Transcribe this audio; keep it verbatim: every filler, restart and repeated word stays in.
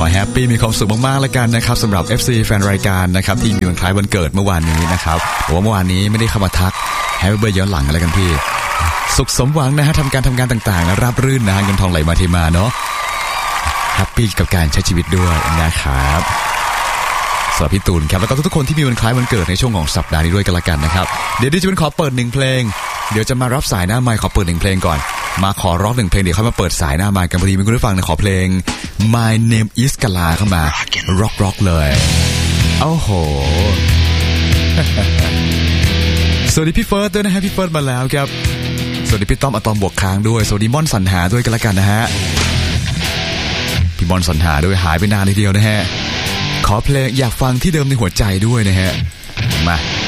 อแฮปปี้มีความสุขมากๆแล้วกันนะครับสำหรับ เอฟ ซี แฟนรายการนะครับที่มีวันคล้ายวันเกิดเมื่อวานนี้นะครับแต่ว่าเมื่อวานนี้ไม่ได้เข้ามาทักแฮปปี้เบิร์ดย้อนหลังอะไรกันพี่สุขสมหวังนะฮะทำการทำงานต่างๆนะราบรื่นนะเงินทองไหลมาเทมาเนาะแฮปปี้กับการใช้ชีวิตด้วยนะครับสำหรับพี่ตูนครับแล้วก็ทุกๆคนที่มีวันคล้ายวันเกิดในช่วงของสัปดาห์นี้ด้วยกันละกันนะครับเดี๋ยวดิฉันขอเปิดหนึ่งเพลงเดี๋ยวจะมารับสายหน้าไมค์ขอเปิดหนึ่งเพลงก่อนมาขอร้องหนึ่งเพลงเดี๋ยวค่อยมาเปิดสายหน้าไมค์กันพอดีมีคุณผู้ฟังนะขอเพลง My Name Is กะลาเข้ามาร็อกร็อกเลยโอ้โห สวัสดีพี่เฟิร์สด้วยนะฮะพี่เฟิร์สมาแล้วครับสวัสดีพี่ต้อมอะตอมบวกค้างด้วยสวัสดีม่อนสรรหาด้วยกันละกันนะฮะพี่ม่อนสรรหาด้วยหายไปนานทีเดียวนะฮะขอเพลงอยากฟังที่เดิมในหัวใจด้วยนะฮะมา